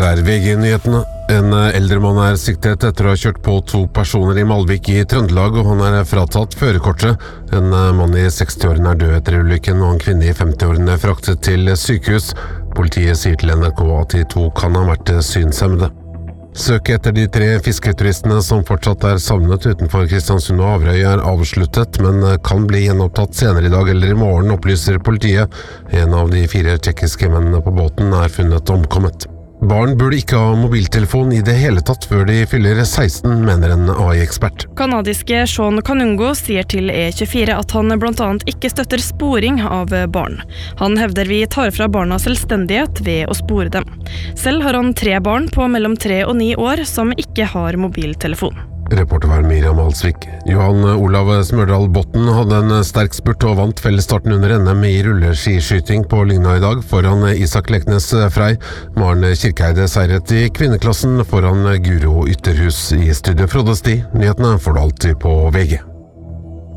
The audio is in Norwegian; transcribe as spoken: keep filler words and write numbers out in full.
er V G-nyhetene. En eldre mann er siktet etter å ha kjørt på to personer i Malvik i Trøndelag, og han er fratatt førerkortet. En mann i sekstiårene er død etter ulykken, og en kvinne i femtiårene er fraktet til sykehus. Politiet sier til N R K at de to kan ha vært synshemmede. Søket etter de tre fisketuristene som fortsatt er savnet utenfor Kristiansund og Averøy er avsluttet, men kan bli gjenopptatt senere i dag eller i morgen, opplyser politiet. En av de fire tsjekkiske mennene på båten er funnet omkommet. Barn burde ikke ha mobiltelefon i det hele tatt før de fyller seksten, mener en A I-ekspert. Kanadiske Sean Kanungo sier til E tjuefire at han blant annet ikke støtter sporing av barn. Han hevder vi tar fra barna selvstendighet ved å spore dem. Selv har han tre barn på mellom tre og ni år som ikke har mobiltelefon. Reporter var Miriam Alsvik. Johan Olav Smørdal Botten hadde en sterk spurt og vant fellesstarten under N M i rulleskiskyting på Lygna i dag foran Isak Leknes Frei. Maren Kirkeide seiret i kvinneklassen foran Guro Ytterhus. I studio Frode Sti. Nyhetene får du alltid på V G.